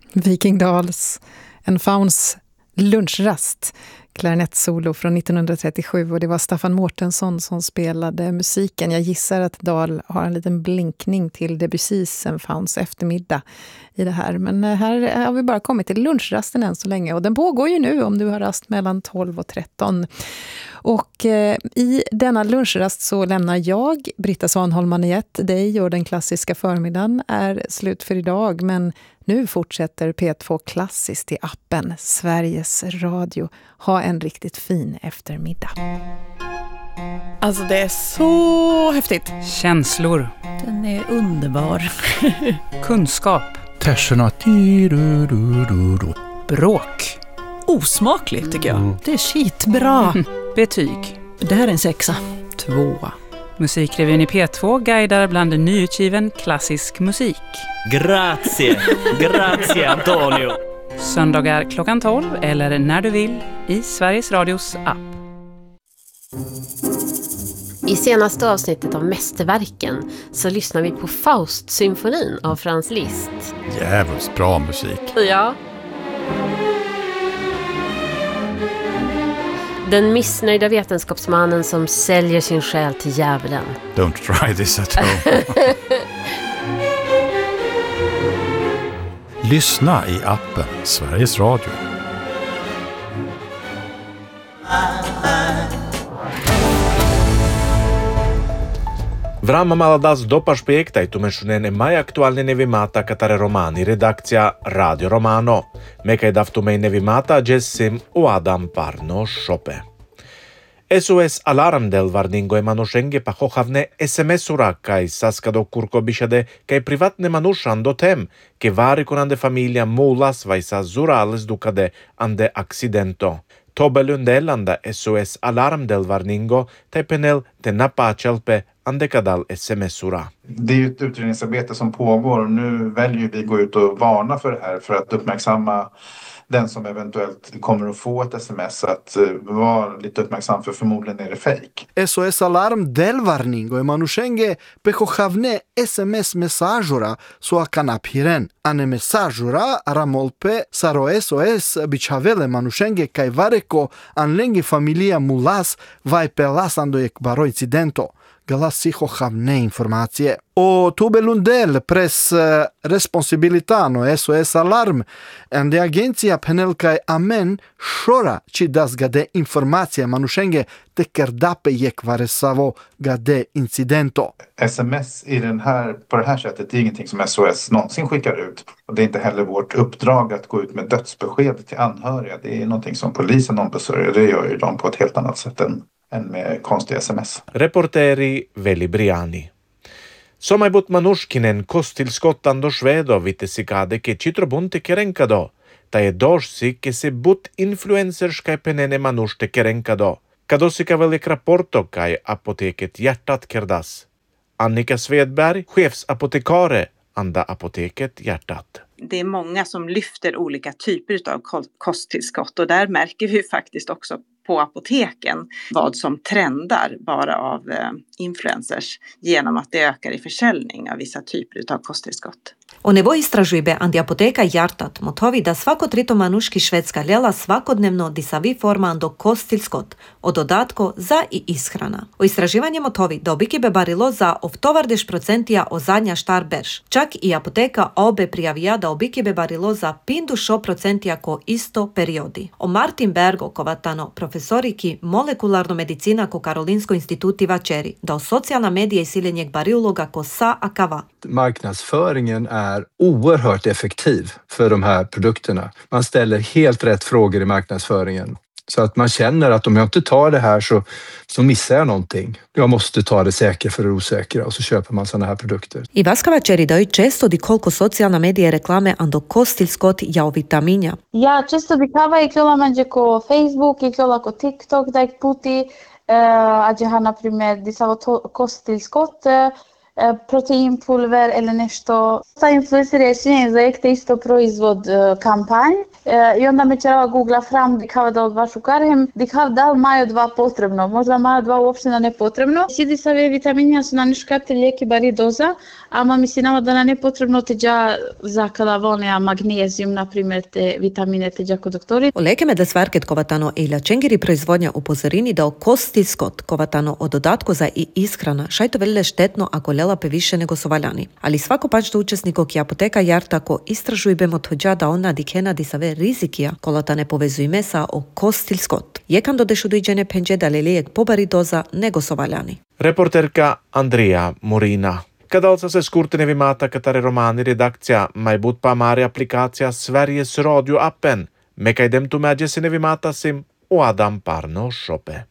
Viking Dahls En Fauns lunchrast, klarinettsolo från 1937, och det var Staffan Mårtensson som spelade musiken. Jag gissar att Dahl har en liten blinkning till Debussys En Fauns eftermiddag i det här. Men här har vi bara kommit till lunchrasten än så länge, och den pågår ju nu om du har rast mellan 12 och 13. Och i denna lunchrast så lämnar jag, Britta Svanholm-Maniette, dig, och den klassiska förmiddagen är slut för idag. Men nu fortsätter P2 Klassiskt i appen Sveriges Radio. Ha en riktigt fin eftermiddag. Alltså det är så häftigt. Känslor. Den är underbar. Kunskap. Terserna. Bråk. Osmakligt tycker jag. Det är skitbra. Betyg. Det här är en 6. 2. Musikrevyn i P2 guidar bland nyutgiven klassisk musik. Grazie Antonio. Söndagar klockan 12 eller när du vill i Sveriges Radios app. I senaste avsnittet av Mästerverken så lyssnar vi på Faust-symfonin av Franz Liszt. Jävligt bra musik. Ja. Den missnöjda vetenskapsmannen som säljer sin själ till djävulen. Don't try this at home. Lyssna i appen Sveriges Radio. Vrama mala das dopaš projekta i tumenšunene majaktualne nevimata katare romani redakcija Radio Romano. Mekaj daftumej nevimata jessim u Adam Parno Šope. SOS alarm del varningo manušenge pa hohavne SMS-ura kaj saskado kurko bishade kaj privatne manušan do tem ke varikonande familia mulas vaisa zurales dukade ande accidento. Tobelundelanda SOS alarm del varningo tepenel te napachelpe andekadal SMS-ura. Det är ju ett utredningsarbete som pågår och nu väljer vi gå ut och varna för det här för att uppmärksamma den som eventuellt kommer att få ett sms att vara lite uppmärksam för förmodligen är det fake. SOS alarm del varningo e manushenge pehohavne SMS messagera so akanapiren ane messagera ramolpe saro SOS bichavele manushenge kai vareko anlenge familia mulas vai pelasando ek baro incidento. Galasi hohavne informacije. O tubelundel pres responsibilitano SOS alarm ande agencija penelkai amen shora ci das gade informacije manushenge te kerdape jek varesavo gade incidento. SMS i på det här sättet är ingenting som SOS någonsin skickar ut. Och det är inte heller vårt uppdrag att gå ut med dödsbesked till anhöriga. Det är någonting som polisen ombesörjer. Det gör ju de på ett helt annat sätt än med konstiga sms. Reporteri Veli Briani. Somaibut Manushkinen kosttillskottando svedo vitesikade ke citrobunte kerenkado. Ta je došsi ke se but influencers kaj penene manušte kerenkado. Kadosika velik rapporto kaj apoteket hjärtat kerdas. Annika Svedberg, chefsapotekare, anda apoteket hjärtat. Det är många som lyfter olika typer av kosttillskott och där märker vi faktiskt också på apoteken vad som trendar bara av influencers genom att det ökar i försäljning av vissa typer av kosttillskott. O nevo istražujbe antiapoteka Hjartat motovi da svako trito manuški švedska ljela svakodnevno disavi forma do kosttillskott o dodatko za i ishrana. O istraživanje motovi da obikibe barilo za ovtovardeš procentija o zadnja štar berš. Čak i apoteka obe prijavija da obikibe barilo za pindu šo procentija ko isto periodi. O Martin Bergo kovatano profesoriki molekularno medicina ko Karolinsko instituti vačeri da o socijalna medija i siljenjeg bariuloga ko sa akava. Marknadsföringen är oerhört effektiv för de här produkterna. Man ställer helt rätt frågor i marknadsföringen. Så att man känner att om jag inte tar det här så missar jag någonting. Jag måste ta det säkra för det osäkra och så köper man såna här produkter. I vaskavačeri daju često di koliko socijalna medija reklame ando kostilskot jao vitaminja. Ja često dikava i kjola međe ko Facebook i kjola ko TikTok da ih puti, a džeha na primjer disavo kostilskot proteinpulver или nešto. Ta influencer je svinjen za ekte isto proizvod kampanj. I onda me ćela googla fram dikava da odvaš u karhem, dikava da li majo 2 potrebno, možda majo 2 uopšte ne potrebno. Sidi sa vitamini su na niškate lijeki bari doza, ama mislim da na ne potrebno teđa za kada volne magnezijum, na primjer te vitamine teđa kod doktori. Олегеме да сваркет коватано и лаченгири производња упозорини да костискот коватано од додатко за и исхрана шајто веле штетно ако лелапе више него со валяни. Али свако пачто учесникот ки апотека јартако истражујбе мотоѓа да она дикена дисаве ризикија колата не повезуиме са о костилскот. Јекан додешу дојđене пенџе да лелијек побари доза него со валяни. Reporterka Andrea Morina. Kadalsa se Skurtenevimata Katare Romani redakcija Majbut Pamari applikacija Sveriges Radio-appen. Mekaidem tu Mädjesinevimata sim och Adam Parno Shoppe.